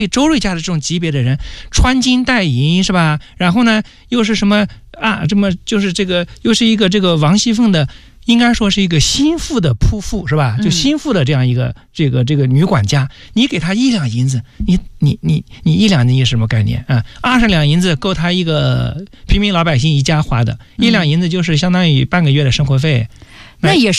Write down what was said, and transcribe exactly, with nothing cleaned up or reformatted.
周瑞家的这种级别的人，穿金戴银是吧？然后呢，又是什么啊？这么就是这个，又是一个这个王熙凤的，应该说是一个心腹的仆妇是吧？就心腹的这样一个、嗯、这个这个女管家，你给她一两银子，你你你你一两银子什么概念啊？二十两银子够她一个平民老百姓一家花的，一两银子就是相当于半个月的生活费。 那也是。